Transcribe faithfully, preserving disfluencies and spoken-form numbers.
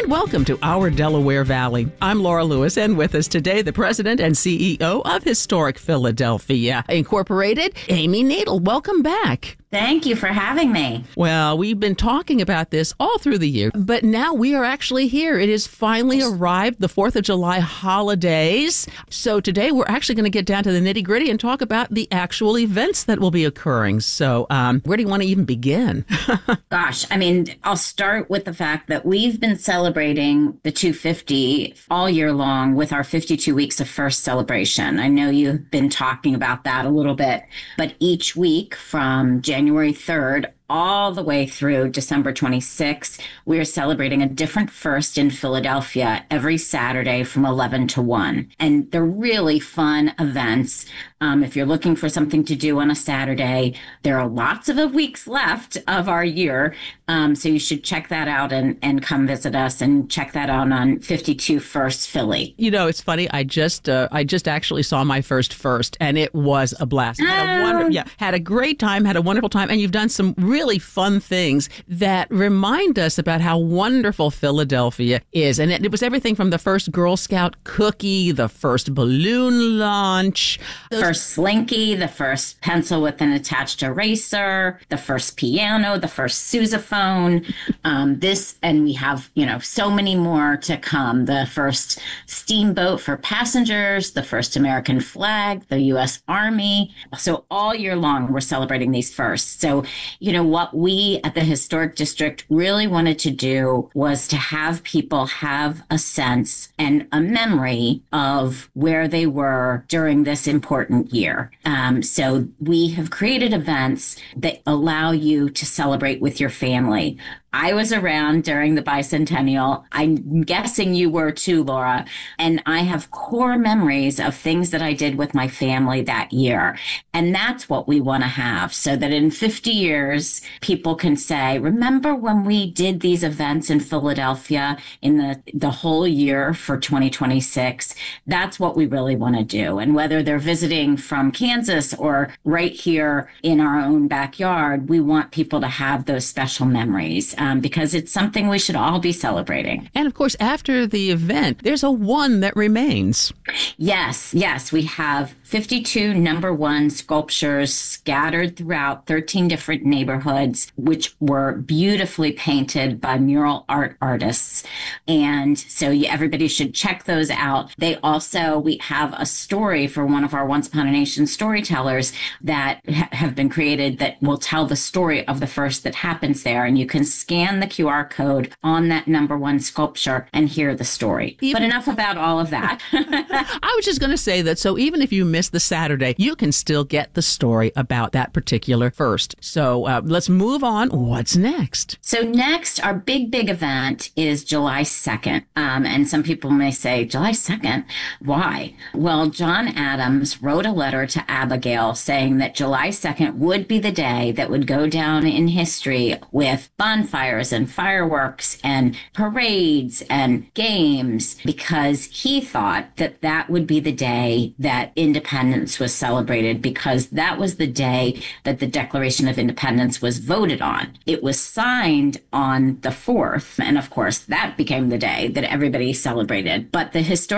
welcome to our Delaware Valley. I'm Laura Lewis, and with us today, the president and C E O of Historic Philadelphia Incorporated, Amy Needle. Welcome back. Thank you for having me. Well, we've been talking about this all through the year, but now we are actually here. It has finally arrived, the fourth of July holidays. So today we're actually going to get down to the nitty gritty and talk about the actual events that will be occurring. So um, where do you want to even begin? Gosh, I mean, I'll start with the fact that we've been celebrating the two fifty all year long with our fifty-two weeks of First celebration. I know you've been talking about that a little bit, but each week from January third all the way through December twenty-sixth, we are celebrating a different first in Philadelphia every Saturday from eleven to one. And they're really fun events. Um, if you're looking for something to do on a Saturday, there are lots of weeks left of our year. Um, so you should check that out and, and come visit us and check that out on fifty-two First Philly. You know, it's funny. I just uh, I just actually saw my first first, and it was a blast. Had a wonder- yeah, had a great time, had a wonderful time, and you've done some really really fun things that remind us about how wonderful Philadelphia is. And it, it was everything from the first Girl Scout cookie, the first balloon launch, the first Slinky, the first pencil with an attached eraser, the first piano, the first sousaphone. Um, this, and we have, you know, so many more to come. The first steamboat for passengers, the first American flag, the U S Army. So all year long, we're celebrating these firsts. So, you know, what we at the Historic District really wanted to do was to have people have a sense and a memory of where they were during this important year. Um, so we have created events that allow you to celebrate with your family. I was around during the bicentennial. I'm guessing you were too, Laura. And I have core memories of things that I did with my family that year. And that's what we want to have, so that in fifty years, people can say, remember when we did these events in Philadelphia in the, the whole year for twenty twenty-six? That's what we really want to do. And whether they're visiting from Kansas or right here in our own backyard, we want people to have those special memories. Um, because it's something we should all be celebrating. And of course, after the event, there's a one that remains. Yes, yes. We have fifty-two number one sculptures scattered throughout thirteen different neighborhoods, which were beautifully painted by mural art artists. And so you, everybody should check those out. They also, we have a story for one of our Once Upon a Nation storytellers that ha- have been created that will tell the story of the first that happens there. And you can scan the Q R code on that number one sculpture and hear the story. Even, but enough about all of that. I was just going to say that, so even if you miss the Saturday, you can still get the story about that particular first. So uh, let's move on. What's next? So next, our big, big event is July second. Um, and some people may say, July second? Why? Well, John Adams wrote a letter to Abigail saying that July second would be the day that would go down in history with bonfires and fireworks and parades and games, because he thought that that would be the day that independence was celebrated, because that was the day that the Declaration of Independence was voted on. It was signed on the fourth, and of course that became the day that everybody celebrated. But the historic